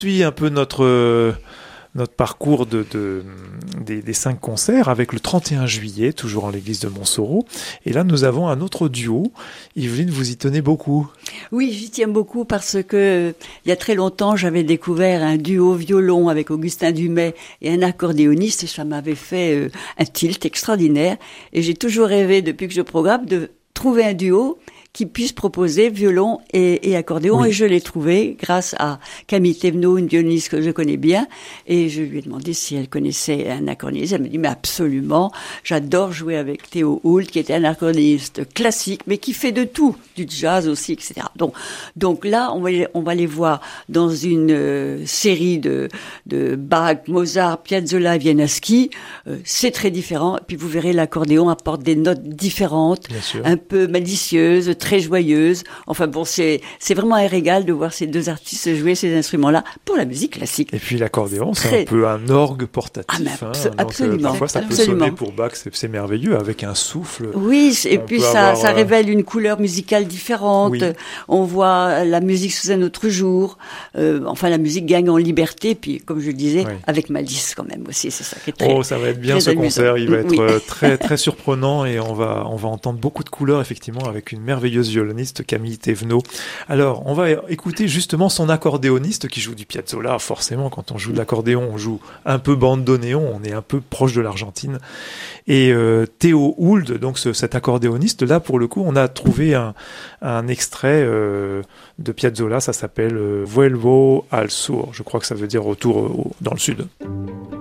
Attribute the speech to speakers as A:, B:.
A: Suit un peu notre parcours des 5 concerts avec le 31 juillet, toujours en l'église de Montsoreau. Et là, nous avons un autre duo. Yveline, vous y tenez beaucoup.
B: Oui, j'y tiens beaucoup parce que il y a très longtemps, j'avais découvert un duo violon avec Augustin Dumay et un accordéoniste et ça m'avait fait un tilt extraordinaire. Et j'ai toujours rêvé, depuis que je programme, de trouver un duo qui puisse proposer violon et accordéon. Oui. Et je l'ai trouvé grâce à Camille Thévenot, une violoniste que je connais bien. Et je lui ai demandé si elle connaissait un accordéoniste. Elle m'a dit, mais absolument, j'adore jouer avec Théo Hoult, qui était un accordéoniste classique, mais qui fait de tout, du jazz aussi, etc. Donc là, on va les voir dans une série de Bach, Mozart, Piazzolla, Wieniawski. C'est très différent. Et puis vous verrez, l'accordéon apporte des notes différentes, un peu malicieuses, très joyeuse. Enfin bon, c'est vraiment un régal de voir ces deux artistes jouer ces instruments-là pour la musique classique.
A: Et puis l'accordéon, c'est un peu un orgue portatif.
B: Absolument.
A: Parfois, ça peut sonner pour Bach, c'est merveilleux, avec un souffle.
B: Oui, et puis ça révèle une couleur musicale différente. Oui. On voit la musique sous un autre jour. Enfin, la musique gagne en liberté. Puis, comme je le disais, avec malice quand même aussi. C'est ça qui est très.
A: Oh, ça va être bien ce concert. Il va être très très surprenant et on va entendre beaucoup de couleurs effectivement avec une merveilleuse violoniste Camille Thévenot. Alors, on va écouter justement son accordéoniste qui joue du Piazzolla. Forcément, quand on joue de l'accordéon, on joue un peu bandoneon, on est un peu proche de l'Argentine. Et Théo Hoult, donc cet accordéoniste, là, pour le coup, on a trouvé un extrait de Piazzolla, ça s'appelle Vuelvo al Sur. Je crois que ça veut dire retour dans le sud.